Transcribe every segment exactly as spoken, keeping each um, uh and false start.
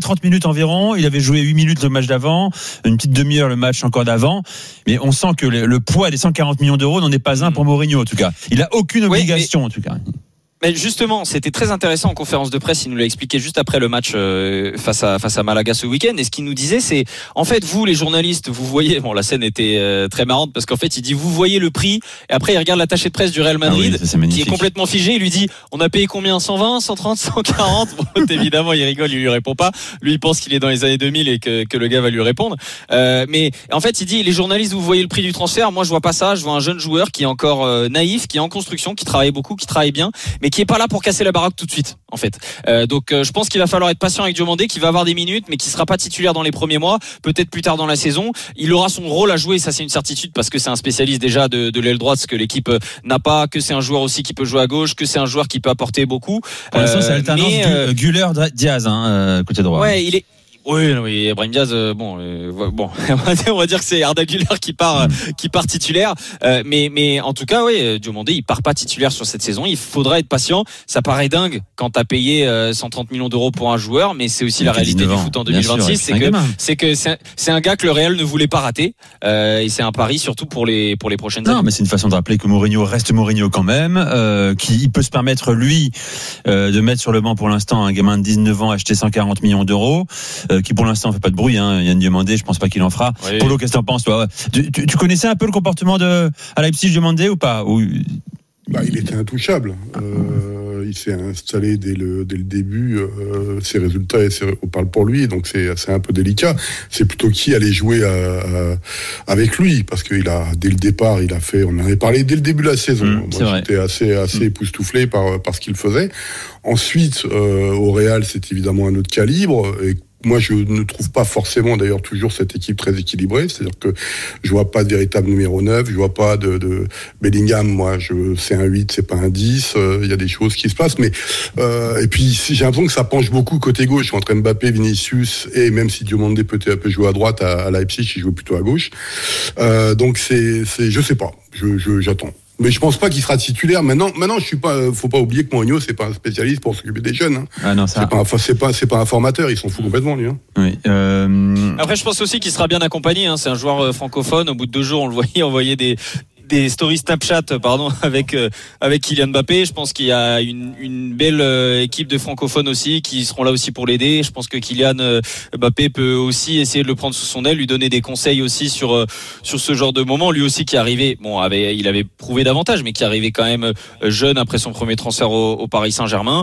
trente minutes environ. Il avait joué huit minutes le match d'avant, une petite demi-heure le match encore d'avant. Mais on sent que le, le poids des cent quarante millions d'euros n'en est pas un pour Mourinho, en tout cas. Il a aucune obligation, oui, mais... en tout cas. Mais justement, c'était très intéressant en conférence de presse. Il nous l'a expliqué juste après le match euh, face à face à Malaga ce week-end. Et ce qu'il nous disait, c'est en fait vous les journalistes, vous voyez. Bon, la scène était euh, très marrante parce qu'en fait, il dit vous voyez le prix. Et après, il regarde l'attaché de presse du Real Madrid, ah oui, qui est complètement figé. Il lui dit on a payé combien cent vingt, cent trente, cent quarante. Bon, évidemment, il rigole, il lui répond pas. Lui, il pense qu'il est dans les années deux mille et que que le gars va lui répondre. Euh, mais en fait, il dit les journalistes, vous voyez le prix du transfert. Moi, je vois pas ça. Je vois un jeune joueur qui est encore euh, naïf, qui est en construction, qui travaille beaucoup, qui travaille bien, mais qui est pas là pour casser la baraque tout de suite en fait. Euh, donc euh, je pense qu'il va falloir être patient avec Diomandé, qui va avoir des minutes mais qui sera pas titulaire dans les premiers mois, peut-être plus tard dans la saison. Il aura son rôle à jouer, ça c'est une certitude, parce que c'est un spécialiste déjà de, de l'aile droite, ce que l'équipe n'a pas, que c'est un joueur aussi qui peut jouer à gauche, que c'est un joueur qui peut apporter beaucoup. Pour l'instant, euh, c'est alternance euh, Güler-Diaz hein, euh, côté droit. Ouais, il est Oui, oui, Brahim Diaz, euh, bon, euh, bon, on va dire que c'est Arda Güler qui part, mmh. qui part titulaire, euh, mais, mais en tout cas, oui, Diomandé, il part pas titulaire sur cette saison. Il faudra être patient. Ça paraît dingue quand t'as payé euh, cent trente millions d'euros pour un joueur, mais c'est aussi mais la réalité du foot en deux mille vingt-six, sûr, c'est, que, c'est que c'est un, c'est un gars que le Real ne voulait pas rater, euh, et c'est un pari surtout pour les pour les prochaines non, années. Non, mais c'est une façon de rappeler que Mourinho reste Mourinho quand même, euh, qui peut se permettre lui euh, de mettre sur le banc pour l'instant un gamin de dix-neuf ans acheté cent quarante millions d'euros, euh, qui pour l'instant fait pas de bruit, hein. Yann Diomandé, je pense pas qu'il en fera. Oui. Polo, qu'est-ce que t'en penses, toi? tu, tu, tu connaissais un peu le comportement de à Leipzig Diomandé ou pas? ou... Bah, il était intouchable. Euh, il s'est installé dès le, dès le début. Euh, ses résultats, et ses, on parle pour lui, donc c'est, c'est un peu délicat. C'est plutôt qui allait jouer à, à, avec lui, parce qu'il a, dès le départ, il a fait. On en avait parlé dès le début de la saison. Mmh, Moi, j'étais assez, assez mmh. époustouflé par, par ce qu'il faisait. Ensuite, euh, au Real, c'est évidemment un autre calibre. Et moi, je ne trouve pas forcément, d'ailleurs, toujours cette équipe très équilibrée. C'est-à-dire que je vois pas de véritable numéro neuf, je vois pas de, de Bellingham. Moi, je, c'est un huit, c'est pas un dix. Il euh, y a des choses qui se passent, mais euh, et puis j'ai l'impression que ça penche beaucoup côté gauche entre Mbappé, Vinicius, et même si Diomandé peut, peut jouer à droite à, à Leipzig, il joue plutôt à gauche. Euh, donc c'est, c'est, je sais pas. Je, je, j'attends. Mais je pense pas qu'il sera titulaire. Maintenant, maintenant, je suis pas. Faut pas oublier que Mourinho, c'est pas un spécialiste pour s'occuper des jeunes. Hein. Ah non, ça. C'est pas, un, c'est pas, c'est pas un formateur. Il s'en fout complètement, lui. Hein. Oui. Euh... Après, je pense aussi qu'il sera bien accompagné. Hein. C'est un joueur francophone. Au bout de deux jours, on le voyait envoyer des. des stories Snapchat pardon avec euh, avec Kylian Mbappé. Je pense qu'il y a une une belle euh, équipe de francophones aussi qui seront là aussi pour l'aider. Je pense que Kylian euh, Mbappé peut aussi essayer de le prendre sous son aile, lui donner des conseils aussi sur euh, sur ce genre de moment. Lui aussi qui arrivait, bon, avait il avait prouvé davantage, mais qui arrivait quand même euh, jeune après son premier transfert au, au Paris Saint-Germain.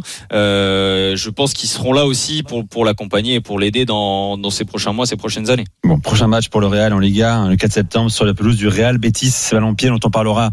Euh, je pense qu'ils seront là aussi pour pour l'accompagner et pour l'aider dans dans ces prochains mois, ces prochaines années. Bon, prochain match pour le Real en Liga, le quatre septembre sur la pelouse du Real Betis Balompié, dont on parlera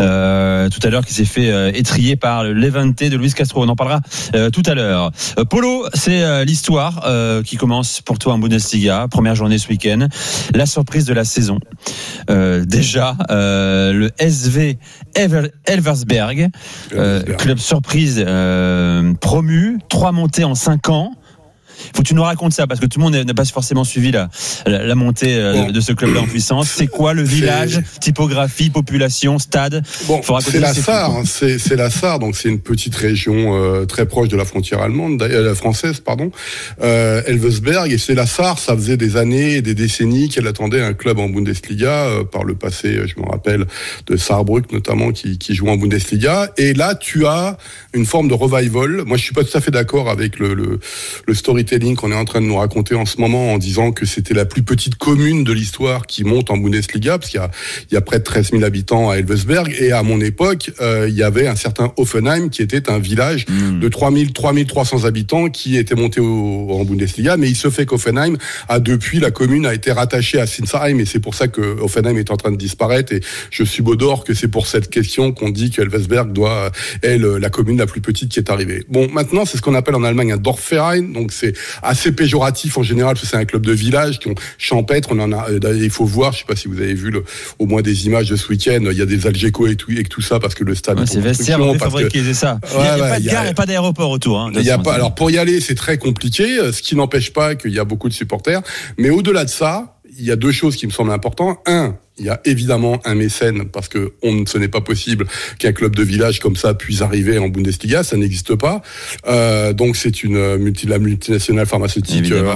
euh, tout à l'heure, qui s'est fait euh, étrier par le Levante de Luis Castro. On en parlera euh, tout à l'heure. Euh, Polo, c'est euh, l'histoire euh, qui commence pour toi en Bundesliga. Première journée ce week-end. La surprise de la saison. Euh, déjà, euh, le S V Ever, Elversberg, euh, club surprise euh, promu, trois montées en cinq ans. Faut que tu nous racontes ça, parce que tout le monde n'a pas forcément suivi la, la, la montée bon. de ce club-là en puissance. C'est quoi le village, c'est... typographie, population, stade? Bon, c'est la Sarre, hein, c'est, c'est la Sarre, donc c'est une petite région euh, très proche de la frontière allemande, euh, française, pardon, euh, Elversberg, et c'est la Sarre, ça faisait des années et des décennies qu'elle attendait un club en Bundesliga, euh, par le passé, je me rappelle de Saarbrück notamment, qui, qui jouait en Bundesliga, et là tu as une forme de revival. Moi je suis pas tout à fait d'accord avec le, le, le storytelling qu'on est en train de nous raconter en ce moment en disant que c'était la plus petite commune de l'histoire qui monte en Bundesliga, parce qu'il y a, il y a près de treize mille habitants à Elversberg, et à mon époque, euh, il y avait un certain Hoffenheim qui était un village mmh. de trois mille trois cents habitants qui était monté au, en Bundesliga, mais il se fait qu'Hoffenheim a depuis, la commune a été rattachée à Sinsheim, et c'est pour ça que Hoffenheim est en train de disparaître, et je subodore que c'est pour cette question qu'on dit que Elversberg doit être la commune la plus petite qui est arrivée. Bon, maintenant, c'est ce qu'on appelle en Allemagne un Dorfverein, donc c'est assez péjoratif en général, parce que c'est un club de village qui ont champêtre. On en a, il faut voir, je sais pas si vous avez vu le, au moins des images de ce week-end. Il y a des Algeco et tout, et tout ça, parce que le stade. Ouais, c'est vestiaire, il faudrait qu'ils aient ça. Il n'y a, ouais, a pas de gare, il n'y a pas d'aéroport autour. Hein, il y a pas. Alors pour y aller, c'est très compliqué, ce qui n'empêche pas qu'il y a beaucoup de supporters. Mais au-delà de ça, il y a deux choses qui me semblent importantes. Un, il y a évidemment un mécène, parce que on, ce n'est pas possible qu'un club de village comme ça puisse arriver en Bundesliga, ça n'existe pas. Euh, donc c'est une multi, la multinationale pharmaceutique